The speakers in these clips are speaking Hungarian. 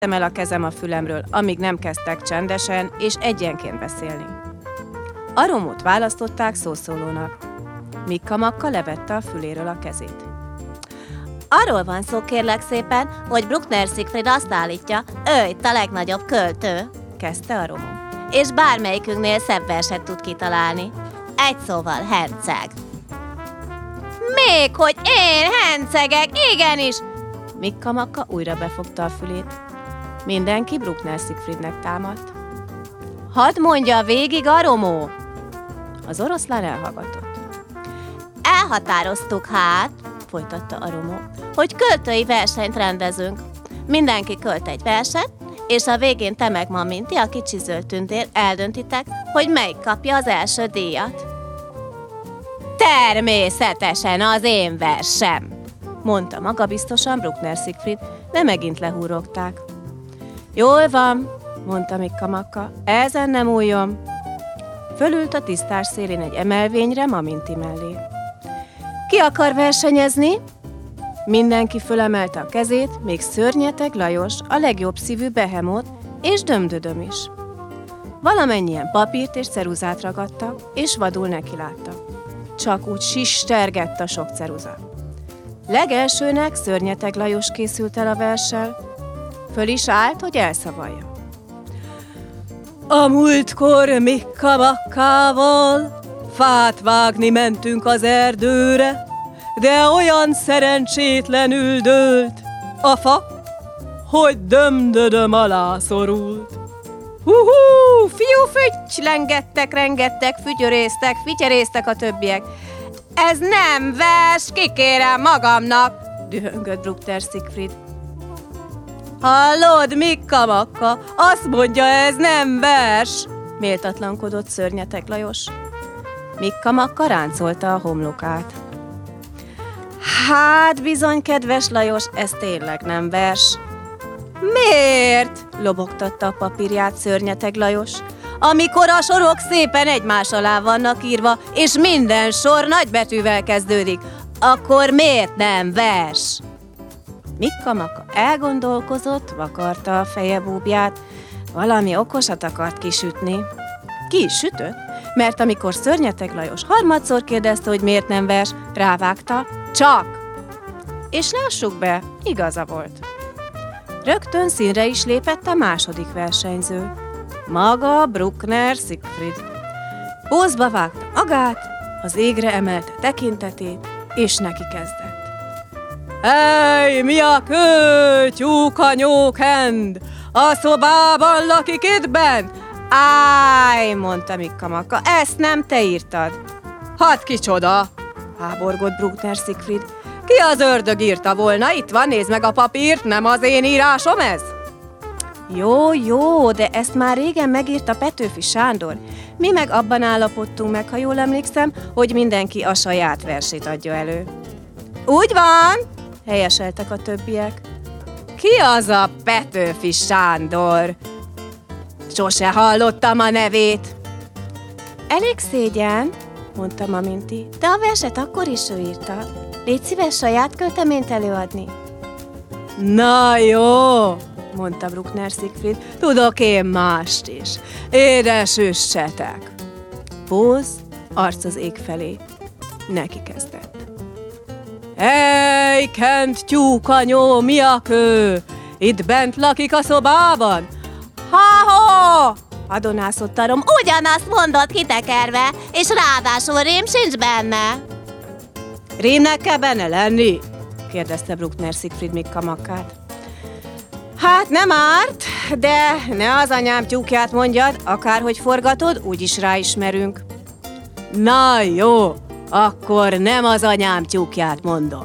el a kezem a fülemről, amíg nem kezdtek csendesen és egyenként beszélni. Aromót választották szószólónak. Mikka-Makka levette a füléről a kezét. Arról van szó, kérlek szépen, hogy Bruckner Siegfried azt állítja, ő itt a legnagyobb költő, kezdte Aromó. és bármelyikünknél szebb verset tud kitalálni. Egy szóval henceg. Még hogy én hencegek, igenis! Mikka-Makka újra befogta a fülét. Mindenki Bruckner Siegfriednek támadt. Hadd mondja végig, Aromó! Az oroszlán elhallgatott. Elhatároztuk folytatta Aromó, hogy költői versenyt rendezünk. Mindenki költ egy verset, és a végén te meg Maminti, a kicsi zöld tündér, eldöntitek, hogy melyik kapja az első díjat. Természetesen az én versem, mondta magabiztosan Bruckner Siegfried, de megint lehúrogták. Jól van, mondta Mikka-Makka, ezen nem újjon. Fölült a tisztás szélén egy emelvényre Maminti mellé. Ki akar versenyezni? Mindenki fölemelte a kezét, még Szörnyeteg Lajos, a legjobb szívű behemót, és Dömdödöm is. Valamennyien papírt és ceruzát ragadtak, és vadul nekiláttak. Csak úgy sistergett a sok ceruza. Legelsőnek Szörnyeteg Lajos készült el a verssel. Föl is állt, hogy elszavalja. A múltkor Mikka-Makkával fát vágni mentünk az erdőre, de olyan szerencsétlenül dőlt a fa, hogy Dömdödöm alá szorult. Hú, fiú-füty, lengettek, rengettek, fütyöréztek, fityeréztek a többiek. Ez nem vers, kikérem magamnak, dühöngött Bruckner Siegfried. Hallod, Mikka-Makka, azt mondja, ez nem vers, méltatlankodott Szörnyeteg Lajos. Mikka-Makka ráncolta a homlokát. Hát bizony, kedves Lajos, ez tényleg nem vers. Miért? Lobogtatta a papírját Szörnyeteg Lajos. Amikor a sorok szépen egymás alá vannak írva, és minden sor nagybetűvel kezdődik, akkor miért nem vers? Mikka-Makka elgondolkozott, vakarta a feje búbját, valami okosat akart kisütni. Ki is sütött, mert amikor Szörnyeteg Lajos harmadszor kérdezte, hogy miért nem vers, rávágta, csak. És lássuk be, igaza volt. Rögtön színre is lépett a második versenyző. Maga Bruckner Siegfried. Pózba vágta magát, az égre emelte tekintetét, és neki kezdett. Ej, mi a kő, tyúka nyókend? A szobában lakik itt bent? Áj, mondta Mikka-Makka, ezt nem te írtad. Hát kicsoda? Háborgott Bruckner Siegfried. Ki az ördög írta volna? Itt van, nézd meg a papírt, nem az én írásom ez? Jó, de ezt már régen megírta Petőfi Sándor. Mi meg abban állapodtunk meg, ha jól emlékszem, hogy mindenki a saját versét adja elő. Úgy van, helyeseltek a többiek. Ki az a Petőfi Sándor? Sose hallottam a nevét. Elég szégyen, mondta Maminti, de a verset akkor is ő írta. Légy szíves saját költeményt előadni. Na jó, mondta Bruckner Siegfried, tudok én mást is. Édes üssetek. Póz, arc az ég felé. Neki kezdett. Ej, kent tyúkanyó, mi a kő? Itt bent lakik a szobában? Ha-ho! Adonászott Arom. Ugyanazt mondott kitekerve, és ráadásul rím sincs benne. Rímnek kell benne lenni? kérdezte Bruckner Siegfried Mikka-Makkát. Hát nem árt, de ne az anyám tyúkját mondjad, akárhogy forgatod, úgyis ráismerünk. Na jó, akkor nem az anyám tyúkját mondom.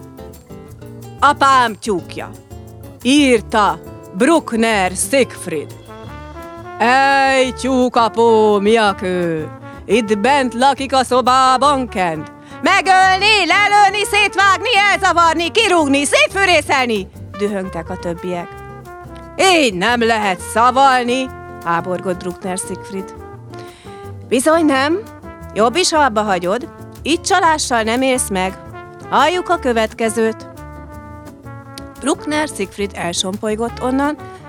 Apám tyúkja. Írta Bruckner Siegfried. Ej, tyúkapó, mi a kő? Itt bent lakik a szobában kent. Megölni, lelőni, szétvágni, elzavarni, kirúgni, szétfűrészelni, dühöngtek a többiek. Így nem lehet szavalni, háborgott Bruckner Siegfried. Bizony nem, jobb is, ha abba hagyod, így csalással nem élsz meg. Halljuk a következőt. Bruckner Siegfried elsompolygott onnan,